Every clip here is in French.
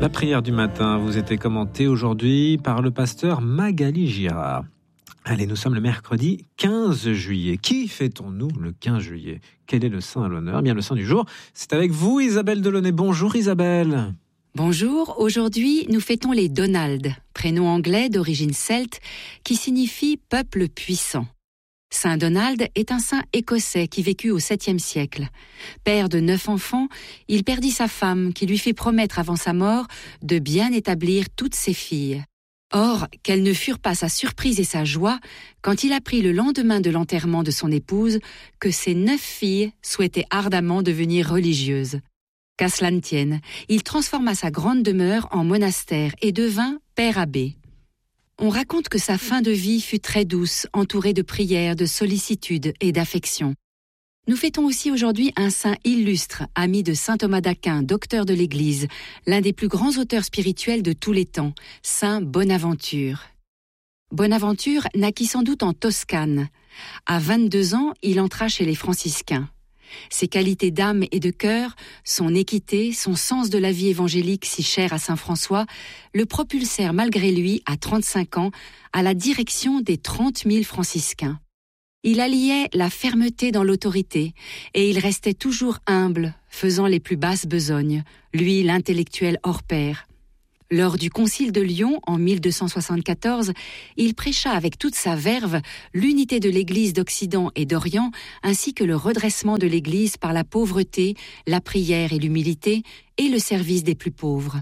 La prière du matin vous était commentée aujourd'hui par le pasteur Magali Girard. Allez, nous sommes le mercredi 15 juillet. Qui fêtons-nous le 15 juillet ? Quel est le saint à l'honneur ? Bien, le saint du jour, c'est avec vous, Isabelle Delaunay. Bonjour Isabelle. Bonjour, aujourd'hui nous fêtons les Donald, prénom anglais d'origine celte qui signifie « peuple puissant ». Saint Donald est un saint écossais qui vécut au 7e siècle. Père de 9 enfants, il perdit sa femme qui lui fit promettre avant sa mort de bien établir toutes ses filles. Or, quelles ne furent pas sa surprise et sa joie quand il apprit le lendemain de l'enterrement de son épouse que ses 9 filles souhaitaient ardemment devenir religieuses. Qu'à cela ne tienne, il transforma sa grande demeure en monastère et devint père abbé. On raconte que sa fin de vie fut très douce, entourée de prières, de sollicitude et d'affection. Nous fêtons aussi aujourd'hui un saint illustre, ami de saint Thomas d'Aquin, docteur de l'Église, l'un des plus grands auteurs spirituels de tous les temps, saint Bonaventure. Bonaventure naquit sans doute en Toscane. À 22 ans, il entra chez les franciscains. Ses qualités d'âme et de cœur, son équité, son sens de la vie évangélique si cher à saint François, le propulsèrent malgré lui, à 35 ans, à la direction des 30 000 franciscains. Il alliait la fermeté dans l'autorité, et il restait toujours humble, faisant les plus basses besognes, lui l'intellectuel hors pair. Lors du concile de Lyon, en 1274, il prêcha avec toute sa verve l'unité de l'Église d'Occident et d'Orient, ainsi que le redressement de l'Église par la pauvreté, la prière et l'humilité, et le service des plus pauvres.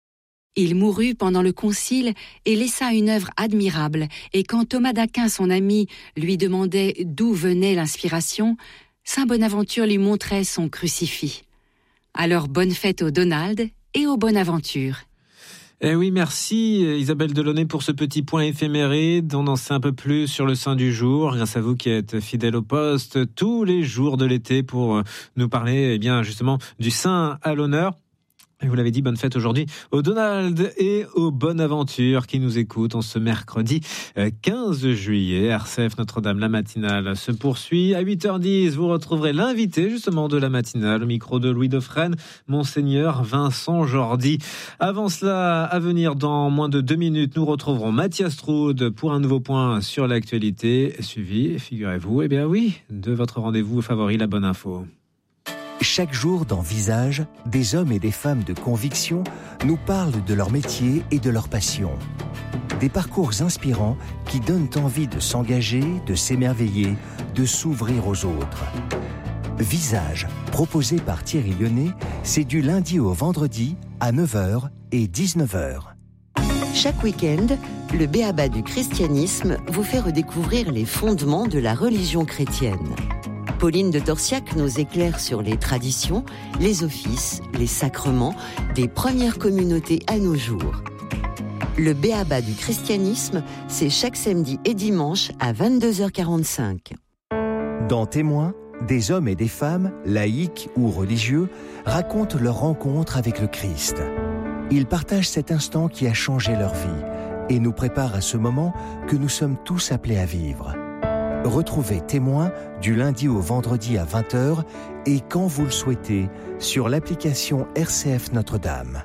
Il mourut pendant le concile et laissa une œuvre admirable, et quand Thomas d'Aquin, son ami, lui demandait d'où venait l'inspiration, saint Bonaventure lui montrait son crucifix. Alors bonne fête aux Donald et aux Bonaventure. Eh oui, merci Isabelle Delaunay pour ce petit point éphéméride. On en sait un peu plus sur le saint du jour, grâce à vous qui êtes fidèle au poste tous les jours de l'été pour nous parler justement du saint à l'honneur. Et vous l'avez dit, bonne fête aujourd'hui aux Donald et aux Bonaventure qui nous écoutent en ce mercredi 15 juillet. RCF Notre-Dame, la matinale se poursuit. À 8h10, vous retrouverez l'invité justement de la matinale au micro de Louis Dauphren, Monseigneur Vincent Jordi. Avant cela, à venir dans moins de 2 minutes, nous retrouverons Mathias Troud pour un nouveau point sur l'actualité, suivi, figurez-vous, de votre rendez-vous favori, la bonne info. Chaque jour dans Visage, des hommes et des femmes de conviction nous parlent de leur métier et de leur passion. Des parcours inspirants qui donnent envie de s'engager, de s'émerveiller, de s'ouvrir aux autres. Visage, proposé par Thierry Lyonnais, c'est du lundi au vendredi à 9h et 19h. Chaque week-end, le b.a.-ba du christianisme vous fait redécouvrir les fondements de la religion chrétienne. Pauline de Torsiac nous éclaire sur les traditions, les offices, les sacrements des premières communautés à nos jours. Le b.a.-ba du christianisme, c'est chaque samedi et dimanche à 22h45. Dans Témoins, des hommes et des femmes, laïcs ou religieux, racontent leur rencontre avec le Christ. Ils partagent cet instant qui a changé leur vie et nous préparent à ce moment que nous sommes tous appelés à vivre. Retrouvez Témoins du lundi au vendredi à 20h et quand vous le souhaitez sur l'application RCF Notre-Dame.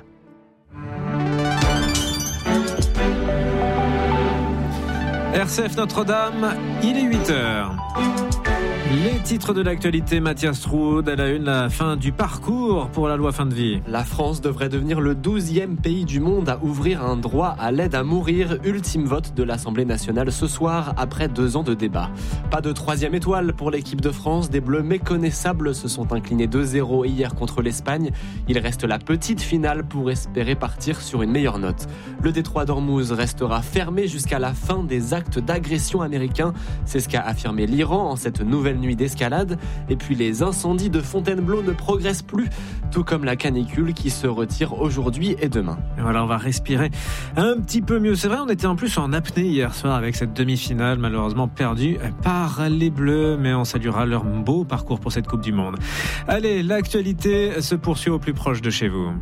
RCF Notre-Dame, il est 8h. Les titres de l'actualité, Mathias Troud, à la une, la fin du parcours pour la loi fin de vie. La France devrait devenir le 12e pays du monde à ouvrir un droit à l'aide à mourir. Ultime vote de l'Assemblée nationale ce soir, après 2 ans de débat. Pas de 3e étoile pour l'équipe de France. Des Bleus méconnaissables se sont inclinés 2-0 hier contre l'Espagne. Il reste la petite finale pour espérer partir sur une meilleure note. Le détroit d'Ormuz restera fermé jusqu'à la fin des actes d'agression américains. C'est ce qu'a affirmé l'Iran en cette nouvelle nuit d'escalade. Et puis les incendies de Fontainebleau ne progressent plus, tout comme la canicule qui se retire aujourd'hui et demain. Et voilà, on va respirer un petit peu mieux. C'est vrai, on était en plus en apnée hier soir avec cette demi-finale malheureusement perdue par les Bleus, mais on saluera leur beau parcours pour cette Coupe du Monde. Allez, l'actualité se poursuit au plus proche de chez vous.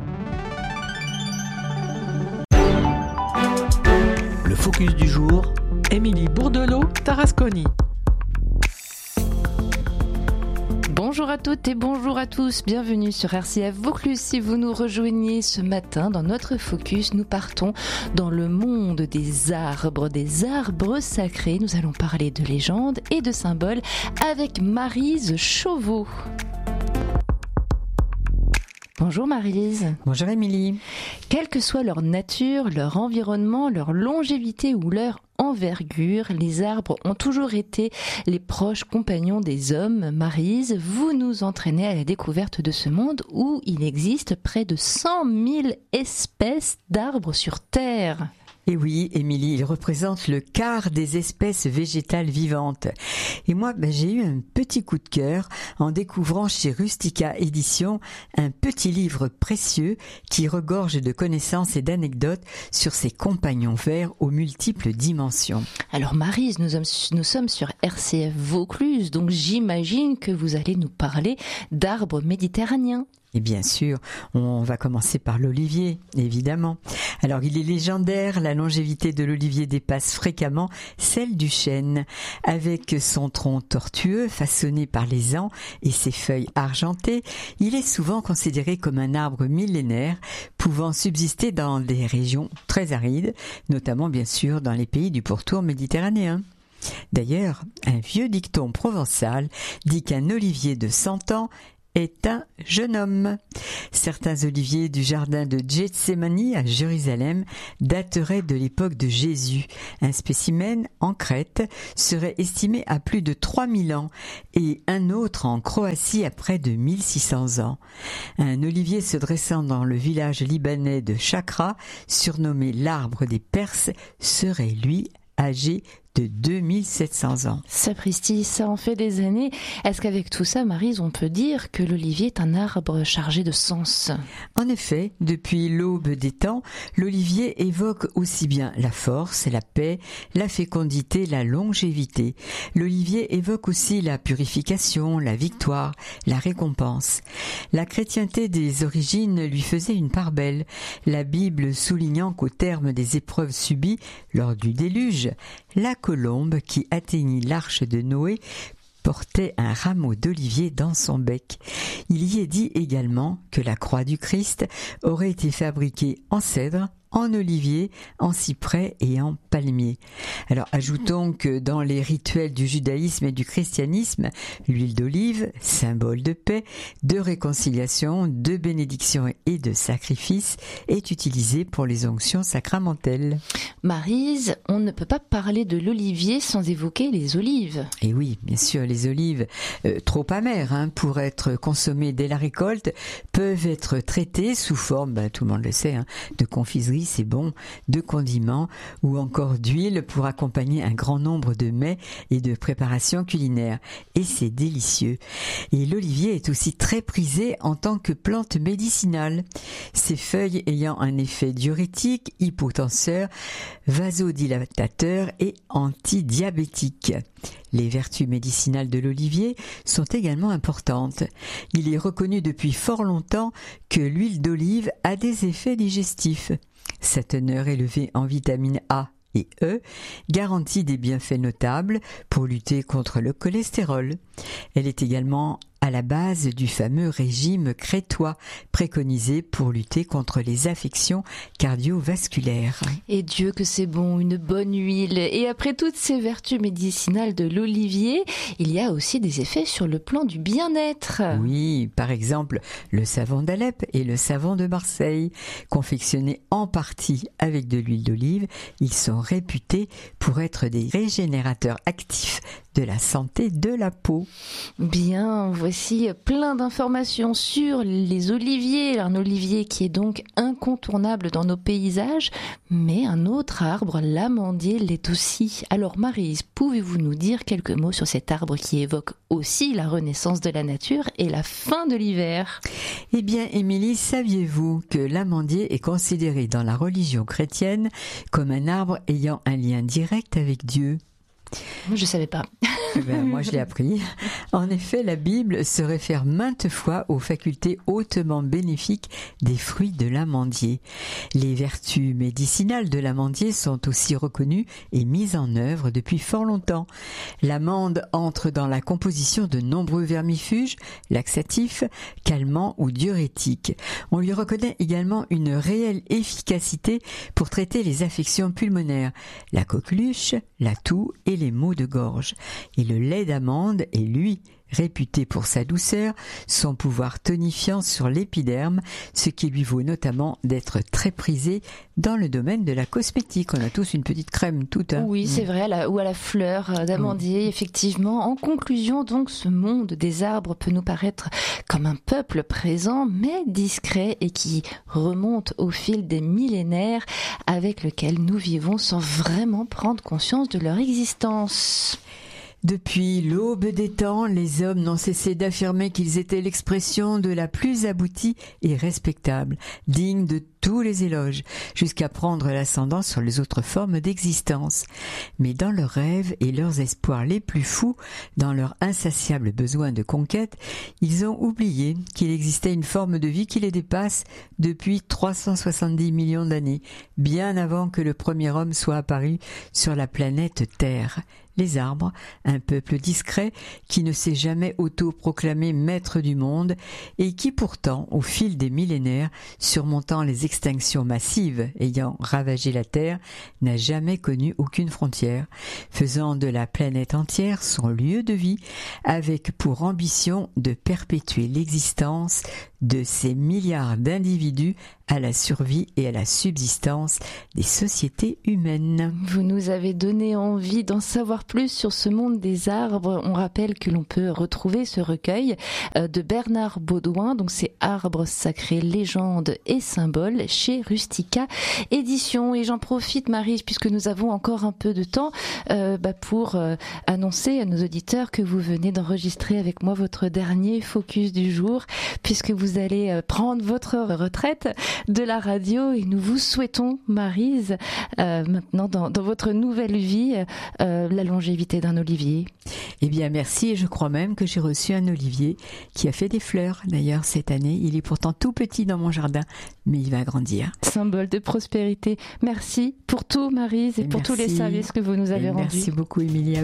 Le focus du jour, Émilie Bourdelot, Tarasconi. Bonjour à toutes et bonjour à tous, bienvenue sur RCF Vaucluse. Si vous nous rejoignez ce matin dans notre focus, nous partons dans le monde des arbres sacrés. Nous allons parler de légendes et de symboles avec Maryse Chauveau. Bonjour Maryse. Bonjour Émilie. Quelle que soit leur nature, leur environnement, leur longévité ou leur envergure, les arbres ont toujours été les proches compagnons des hommes. Maryse, vous nous entraînez à la découverte de ce monde où il existe près de 100 000 espèces d'arbres sur Terre. Et oui, Émilie, il représente le quart des espèces végétales vivantes. Et moi, j'ai eu un petit coup de cœur en découvrant chez Rustica Éditions un petit livre précieux qui regorge de connaissances et d'anecdotes sur ces compagnons verts aux multiples dimensions. Alors Maryse, nous sommes sur RCF Vaucluse, donc j'imagine que vous allez nous parler d'arbres méditerranéens. Et bien sûr, on va commencer par l'olivier, évidemment. Alors, il est légendaire, la longévité de l'olivier dépasse fréquemment celle du chêne. Avec son tronc tortueux, façonné par les ans, et ses feuilles argentées, il est souvent considéré comme un arbre millénaire, pouvant subsister dans des régions très arides, notamment bien sûr dans les pays du pourtour méditerranéen. D'ailleurs, un vieux dicton provençal dit qu'un olivier de 100 ans est un jeune homme. Certains oliviers du jardin de Gethsémani à Jérusalem dateraient de l'époque de Jésus. Un spécimen en Crète serait estimé à plus de 3000 ans et un autre en Croatie à près de 1600 ans. Un olivier se dressant dans le village libanais de Chakra, surnommé l'arbre des Perses, serait lui âgé de 2700 ans. Sapristi, ça en fait des années. Est-ce qu'avec tout ça, Maryse, on peut dire que l'olivier est un arbre chargé de sens ? En effet, depuis l'aube des temps, l'olivier évoque aussi bien la force, la paix, la fécondité, la longévité. L'olivier évoque aussi la purification, la victoire, la récompense. La chrétienté des origines lui faisait une part belle, la Bible soulignant qu'au terme des épreuves subies lors du déluge, la colombe qui atteignit l'arche de Noé portait un rameau d'olivier dans son bec. Il y est dit également que la croix du Christ aurait été fabriquée en cèdre, en olivier, en cyprès et en palmier. Alors ajoutons que dans les rituels du judaïsme et du christianisme, l'huile d'olive, symbole de paix, de réconciliation, de bénédiction et de sacrifice, est utilisée pour les onctions sacramentelles. Maryse, on ne peut pas parler de l'olivier sans évoquer les olives. Et oui, bien sûr, les olives, trop amères pour être consommées dès la récolte, peuvent être traitées sous forme, tout le monde le sait, de confiserie, c'est bon, de condiments ou encore d'huile pour accompagner un grand nombre de mets et de préparations culinaires. Et c'est délicieux. Et l'olivier est aussi très prisé en tant que plante médicinale. Ses feuilles ayant un effet diurétique, hypotenseur, vasodilatateur et antidiabétique. Les vertus médicinales de l'olivier sont également importantes. Il est reconnu depuis fort longtemps que l'huile d'olive a des effets digestifs. Sa teneur élevée en vitamines A et E garantit des bienfaits notables pour lutter contre le cholestérol. Elle est également à la base du fameux régime crétois préconisé pour lutter contre les affections cardiovasculaires. Et Dieu que c'est bon, une bonne huile. Et après toutes ces vertus médicinales de l'olivier, il y a aussi des effets sur le plan du bien-être. Oui, par exemple, le savon d'Alep et le savon de Marseille, confectionnés en partie avec de l'huile d'olive, ils sont réputés pour être des régénérateurs actifs de la santé de la peau. Bien, voici plein d'informations sur les oliviers. Un olivier qui est donc incontournable dans nos paysages, mais un autre arbre, l'amandier, l'est aussi. Alors Maryse, pouvez-vous nous dire quelques mots sur cet arbre qui évoque aussi la renaissance de la nature et la fin de l'hiver ? Eh bien, Émilie, saviez-vous que l'amandier est considéré dans la religion chrétienne comme un arbre ayant un lien direct avec Dieu ? Je savais pas. Moi, je l'ai appris. En effet, la Bible se réfère maintes fois aux facultés hautement bénéfiques des fruits de l'amandier. Les vertus médicinales de l'amandier sont aussi reconnues et mises en œuvre depuis fort longtemps. L'amande entre dans la composition de nombreux vermifuges, laxatifs, calmants ou diurétiques. On lui reconnaît également une réelle efficacité pour traiter les affections pulmonaires, la coqueluche, la toux et les maux de gorge. Et le lait d'amande est, lui, réputé pour sa douceur, son pouvoir tonifiant sur l'épiderme, ce qui lui vaut notamment d'être très prisé dans le domaine de la cosmétique. On a tous une petite crème toute. Hein. Oui, c'est vrai, ou à la fleur d'amandier, effectivement. En conclusion, donc, ce monde des arbres peut nous paraître comme un peuple présent, mais discret et qui remonte au fil des millénaires, avec lequel nous vivons sans vraiment prendre conscience de leur existence. Depuis l'aube des temps, les hommes n'ont cessé d'affirmer qu'ils étaient l'expression de la plus aboutie et respectable, digne de tous les éloges, jusqu'à prendre l'ascendant sur les autres formes d'existence. Mais dans leurs rêves et leurs espoirs les plus fous, dans leur insatiable besoin de conquête, ils ont oublié qu'il existait une forme de vie qui les dépasse depuis 370 millions d'années, bien avant que le premier homme soit apparu sur la planète Terre. Les arbres, un peuple discret qui ne s'est jamais auto-proclamé maître du monde et qui pourtant, au fil des millénaires, surmontant les extinctions massives ayant ravagé la Terre, n'a jamais connu aucune frontière, faisant de la planète entière son lieu de vie, avec pour ambition de perpétuer l'existence de ces milliards d'individus à la survie et à la subsistance des sociétés humaines. Vous nous avez donné envie d'en savoir plus sur ce monde des arbres. On rappelle que l'on peut retrouver ce recueil de Bernard Baudouin, donc c'est Arbres sacrés, légendes et symboles chez Rustica Éditions. Et j'en profite, Marie, puisque nous avons encore un peu de temps pour annoncer à nos auditeurs que vous venez d'enregistrer avec moi votre dernier focus du jour, puisque vous allez prendre votre retraite de la radio et nous vous souhaitons, Maryse, maintenant dans votre nouvelle vie, la longévité d'un olivier. Eh bien merci, et je crois même que j'ai reçu un olivier qui a fait des fleurs d'ailleurs cette année. Il est pourtant tout petit dans mon jardin, mais il va grandir. Symbole de prospérité. Merci pour tout, Maryse, et pour tous les services que vous nous avez rendus. Merci beaucoup, Emilia.